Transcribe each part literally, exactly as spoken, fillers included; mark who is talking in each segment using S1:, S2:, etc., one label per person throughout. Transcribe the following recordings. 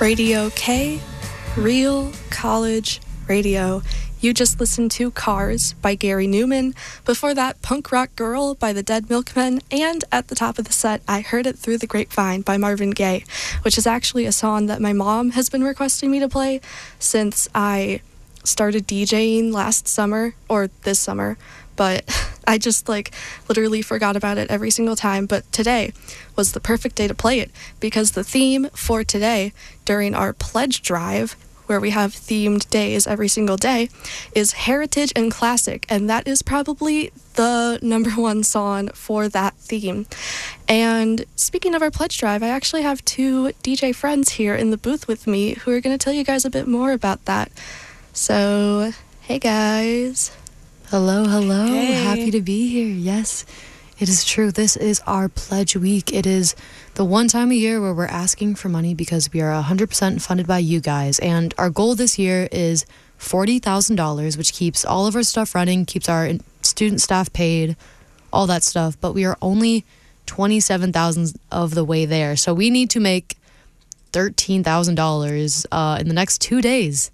S1: Radio K, Real College Radio. You just listened to Cars by Gary Newman. Before that, Punk Rock Girl by the Dead Milkmen. And at the top of the set, I Heard It Through the Grapevine by Marvin Gaye, which is actually a song that my mom has been requesting me to play since I started DJing last summer, or this summer. But I just, like, literally forgot about it every single time. But today was the perfect day to play it, because the theme for today, during our pledge drive, where we have themed days every single day, is Heritage and Classic, and that is probably the number one song for that theme. And speaking of our pledge drive, I actually have two D J friends here in the booth with me who are going to tell you guys a bit more about that. So, hey guys.
S2: Hello, hello.
S1: Hey.
S2: Happy to be here. Yes, it is true. This is our pledge week. It is the one time a year where we're asking for money because we are one hundred percent funded by you guys. And our goal this year is forty thousand dollars, which keeps all of our stuff running, keeps our student staff paid, all that stuff. But we are only twenty-seven thousand dollars of the way there. So we need to make thirteen thousand dollars uh, in the next two days.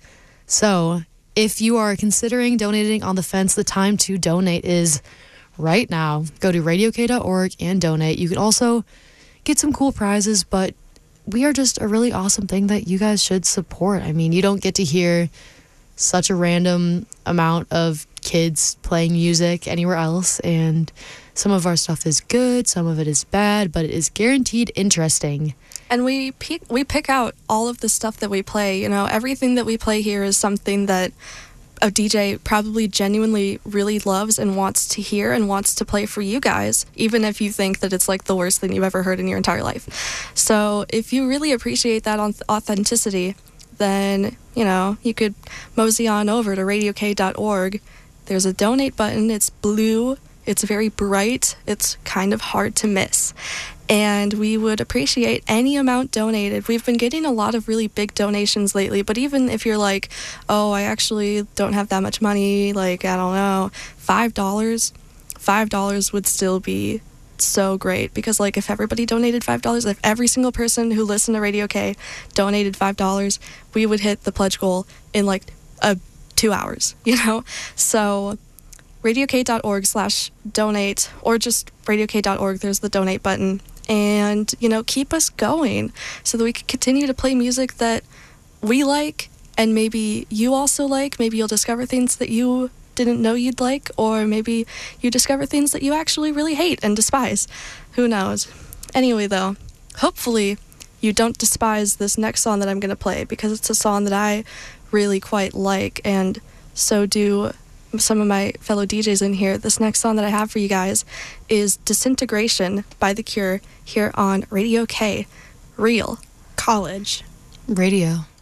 S2: So if you are considering donating on the fence, the time to donate is right now. Go to radio k dot org and donate. You can also get some cool prizes, but we are just a really awesome thing that you guys should support. I mean, you don't get to hear such a random amount of kids playing music anywhere else, and some of our stuff is good, some of it is bad, but it is guaranteed interesting.
S1: And we pick, we pick out all of the stuff that we play. You know, everything that we play here is something that a D J probably genuinely really loves and wants to hear and wants to play for you guys, even if you think that it's like the worst thing you've ever heard in your entire life. So if you really appreciate that authenticity, then, you know, you could mosey on over to radio k dot org. There's a donate button. It's blue. It's very bright. It's kind of hard to miss. And we would appreciate any amount donated. We've been getting a lot of really big donations lately, but even if you're like, oh, I actually don't have that much money, like, I don't know, five dollars, five dollars would still be so great, because, like, if everybody donated five dollars, if every single person who listened to Radio K donated five dollars, we would hit the pledge goal in, like, a, two hours, you know? So radio k dot org slash donate, or just radio k dot org, there's the donate button. And, you know, keep us going so that we can continue to play music that we like and maybe you also like. Maybe you'll discover things that you didn't know you'd like, or maybe you discover things that you actually really hate and despise. Who knows? Anyway, though, hopefully you don't despise this next song that I'm going to play, because it's a song that I really quite like, and so do some of my fellow D Js in here. This next song that I have for you guys is Disintegration by The Cure, here on Radio K, Real College
S2: Radio.